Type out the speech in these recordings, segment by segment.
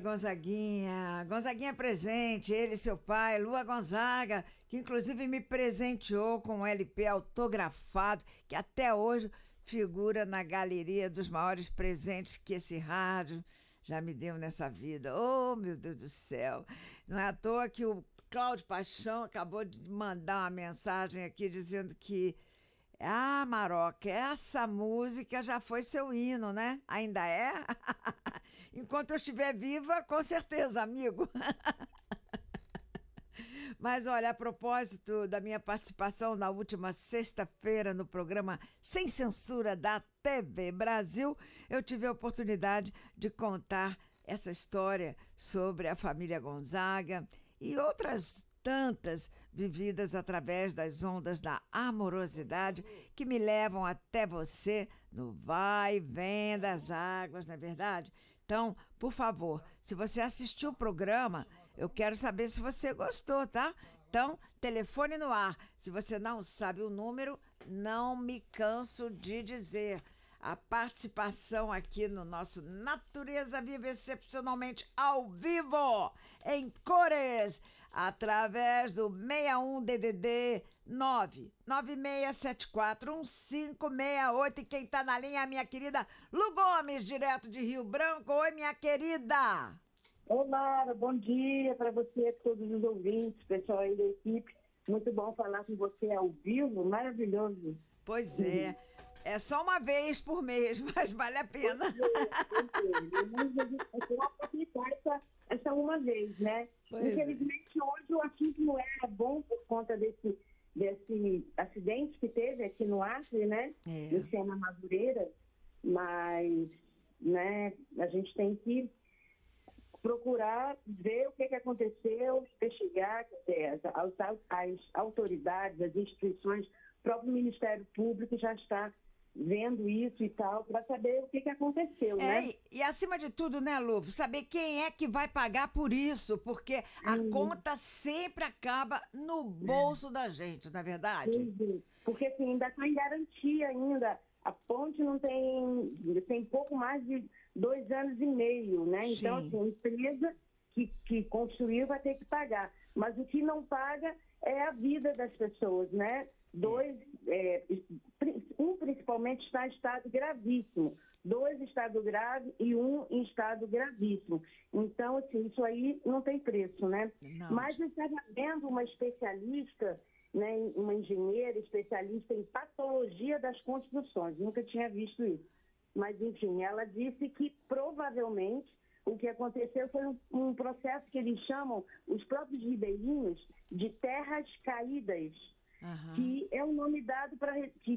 Gonzaguinha. Gonzaguinha presente, ele e seu pai, Lua Gonzaga, que inclusive me presenteou com um LP autografado, que até hoje figura na galeria dos maiores presentes que esse rádio já me deu nessa vida. Oh, meu Deus do céu! Não é à toa que o Cláudio Paixão acabou de mandar uma mensagem aqui dizendo que Maroca, essa música já foi seu hino, né? Ainda é? Enquanto eu estiver viva, com certeza, amigo. Mas olha, a propósito da minha participação na última sexta-feira no programa Sem Censura da TV Brasil, eu tive a oportunidade de contar essa história sobre a família Gonzaga e outras tantas vividas através das ondas da amorosidade que me levam até você no vai e vem das águas, não é verdade? Então, por favor, se você assistiu o programa, eu quero saber se você gostou, tá? Então, telefone no ar. Se você não sabe o número, não me canso de dizer. A participação aqui no nosso Natureza Viva Excepcionalmente ao vivo, em cores, através do 61-DDD 996741568. E quem tá na linha é a minha querida Lu Gomes, direto de Rio Branco. Oi, minha querida! Olá, bom dia para você, todos os ouvintes, pessoal aí da equipe. Muito bom falar com você ao vivo, maravilhoso. Pois é. É só uma vez por mês, mas vale a pena. Eu vou aproveitar essa uma vez, né? Infelizmente, hoje o assunto não era bom por conta desse acidente que teve aqui no Acre, né? No Sena Madureira. Mas, né, a gente tem que procurar ver o que aconteceu, investigar as autoridades, as instituições, o próprio Ministério Público já está vendo isso e tal, para saber o que aconteceu, né? E acima de tudo, né, Lu, saber quem é que vai pagar por isso, porque a conta sempre acaba no bolso da gente, não é verdade? Sim, porque assim, ainda está em garantia ainda. A ponte não tem pouco mais de 2 anos e meio, né? Sim. Então, assim, a empresa que construiu vai ter que pagar. Mas o que não paga é a vida das pessoas, né? Um principalmente está em estado gravíssimo, 2 em estado grave e 1 em estado gravíssimo. Então, assim, isso aí não tem preço, né? Não. Mas eu estava vendo uma especialista, né, uma engenheira especialista em patologia das construções, nunca tinha visto isso. Mas, enfim, ela disse que provavelmente o que aconteceu foi um processo que eles chamam, os próprios ribeirinhos, de terras caídas. Que é o nome dado para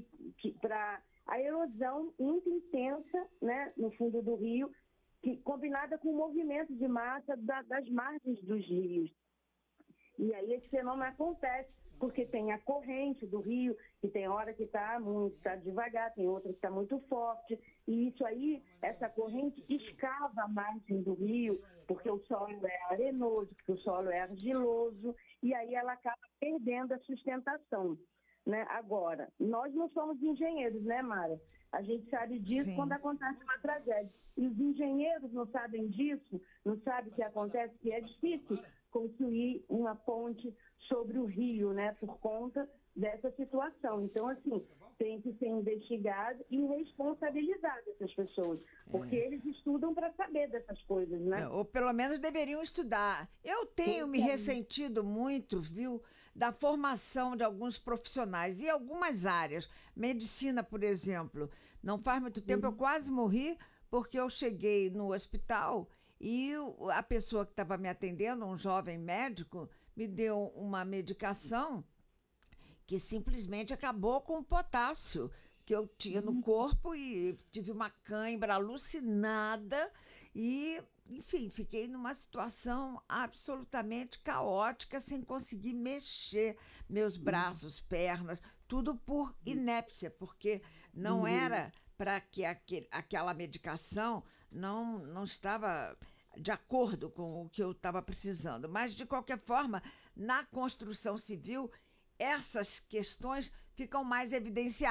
a erosão muito intensa, né, no fundo do rio, combinada com o movimento de massa das margens dos rios. E aí esse fenômeno acontece porque tem a corrente do rio, que tem hora que está devagar, tem outra que está muito forte. E isso aí, essa corrente escava a margem do rio, porque o solo é arenoso, porque o solo é argiloso, e aí ela acaba perdendo a sustentação, né? Agora, nós não somos engenheiros, né, Mara? A gente sabe disso. Sim. Quando acontece uma tragédia. E os engenheiros não sabem disso, não sabem o que acontece, que é difícil construir uma ponte sobre o rio, né, por conta dessa situação. Então, assim, tem que ser investigado e responsabilizado essas pessoas, porque eles estudam para saber dessas coisas, né? Ou pelo menos deveriam estudar. Eu tenho me ressentido muito, viu, da formação de alguns profissionais em algumas áreas. Medicina, por exemplo. Não faz muito tempo, eu quase morri porque eu cheguei no hospital e a pessoa que estava me atendendo, um jovem médico, me deu uma medicação que simplesmente acabou com o potássio que eu tinha no corpo e tive uma cãibra alucinada e, enfim, fiquei numa situação absolutamente caótica, sem conseguir mexer meus braços, pernas, tudo por inépcia, porque não era para que aquela medicação não estava de acordo com o que eu estava precisando. Mas, de qualquer forma, na construção civil, essas questões ficam mais evidenciadas.